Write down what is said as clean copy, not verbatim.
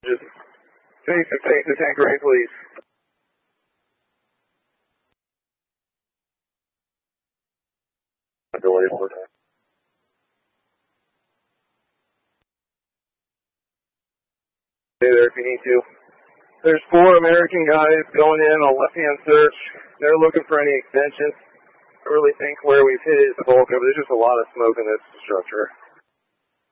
Just take the tank right, please. Ability for time. Stay there if you need to. There's 4 American guys going in on left-hand search. They're looking for any extensions. I really think where we've hit is the bulk of it. There's just a lot of smoke in this structure.